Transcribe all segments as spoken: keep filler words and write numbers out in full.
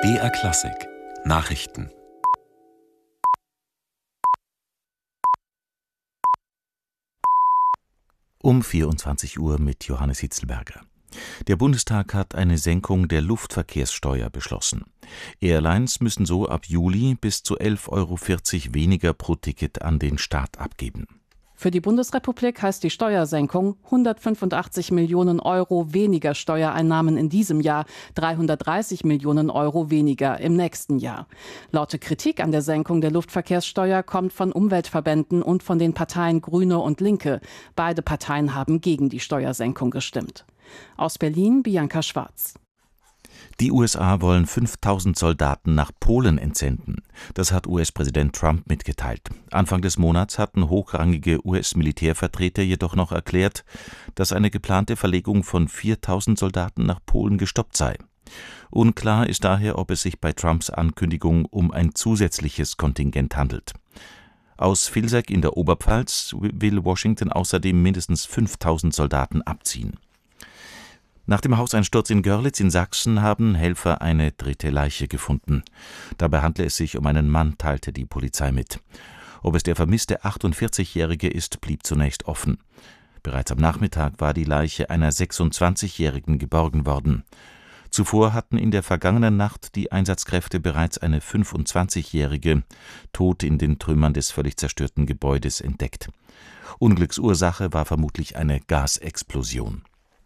B R Klassik Nachrichten. Um vierundzwanzig Uhr mit Johannes Hitzelberger. Der Bundestag hat eine Senkung der Luftverkehrssteuer beschlossen. Airlines müssen so ab Juli bis zu elf Euro vierzig weniger pro Ticket an den Staat abgeben. Für die Bundesrepublik heißt die Steuersenkung hundertfünfundachtzig Millionen Euro weniger Steuereinnahmen in diesem Jahr, dreihundertdreißig Millionen Euro weniger im nächsten Jahr. Laute Kritik an der Senkung der Luftverkehrssteuer kommt von Umweltverbänden und von den Parteien Grüne und Linke. Beide Parteien haben gegen die Steuersenkung gestimmt. Aus Berlin Bianca Schwarz. Die U S A wollen fünftausend Soldaten nach Polen entsenden. Das hat U S-Präsident Trump mitgeteilt. Anfang des Monats hatten hochrangige U S-Militärvertreter jedoch noch erklärt, dass eine geplante Verlegung von viertausend Soldaten nach Polen gestoppt sei. Unklar ist daher, ob es sich bei Trumps Ankündigung um ein zusätzliches Kontingent handelt. Aus Vilseck in der Oberpfalz will Washington außerdem mindestens fünftausend Soldaten abziehen. Nach dem Hauseinsturz in Görlitz in Sachsen haben Helfer eine dritte Leiche gefunden. Dabei handle es sich um einen Mann, teilte die Polizei mit. Ob es der vermisste achtundvierzigjährige ist, blieb zunächst offen. Bereits am Nachmittag war die Leiche einer sechsundzwanzigjährigen geborgen worden. Zuvor hatten in der vergangenen Nacht die Einsatzkräfte bereits eine fünfundzwanzigjährige tot in den Trümmern des völlig zerstörten Gebäudes entdeckt. Unglücksursache war vermutlich eine Gasexplosion.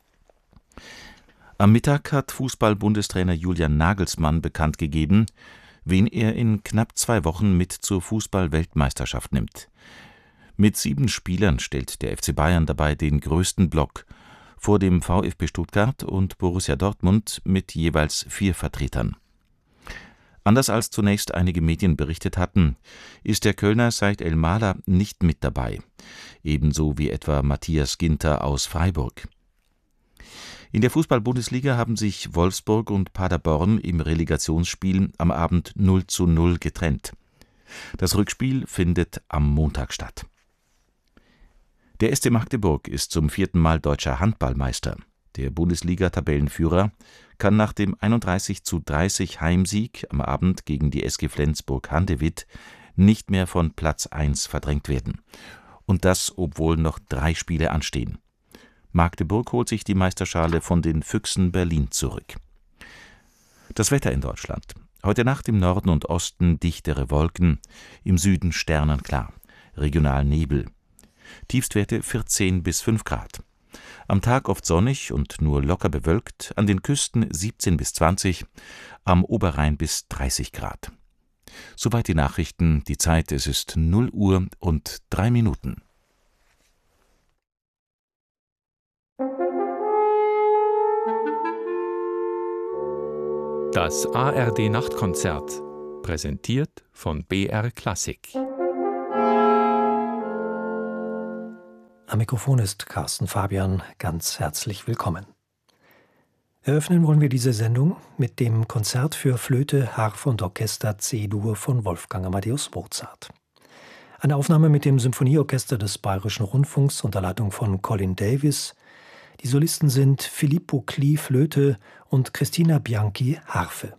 Am Mittag hat Fußball-Bundestrainer Julian Nagelsmann bekannt gegeben, wen er in knapp zwei Wochen mit zur Fußball-Weltmeisterschaft nimmt. Mit sieben Spielern stellt der F C Bayern dabei den größten Block, vor dem VfB Stuttgart und Borussia Dortmund mit jeweils vier Vertretern. Anders als zunächst einige Medien berichtet hatten, ist der Kölner Said El-Mahler nicht mit dabei, ebenso wie etwa Matthias Ginter aus Freiburg. In der Fußball-Bundesliga haben sich Wolfsburg und Paderborn im Relegationsspiel am Abend null zu null getrennt. Das Rückspiel findet am Montag statt. Der S C Magdeburg ist zum vierten Mal deutscher Handballmeister. Der Bundesliga-Tabellenführer kann nach dem einunddreißig zu dreißig Heimsieg am Abend gegen die S G Flensburg-Handewitt nicht mehr von Platz eins verdrängt werden. Und das, obwohl noch drei Spiele anstehen. Magdeburg holt sich die Meisterschale von den Füchsen Berlin zurück. Das Wetter in Deutschland. Heute Nacht im Norden und Osten dichtere Wolken, im Süden sternenklar, regional Nebel. Tiefstwerte vierzehn bis fünf Grad. Am Tag oft sonnig und nur locker bewölkt, an den Küsten siebzehn bis zwanzig, am Oberrhein bis dreißig Grad. Soweit die Nachrichten, die Zeit, es ist null Uhr und drei Minuten. Das A R D-Nachtkonzert, präsentiert von B R Klassik. Am Mikrofon ist Carsten Fabian, ganz herzlich willkommen. Eröffnen wollen wir diese Sendung mit dem Konzert für Flöte, Harfe und Orchester C-Dur von Wolfgang Amadeus Mozart. Eine Aufnahme mit dem Symphonieorchester des Bayerischen Rundfunks unter Leitung von Colin Davis. Die Solisten sind Filippo Klee Flöte und Christina Bianchi Harfe.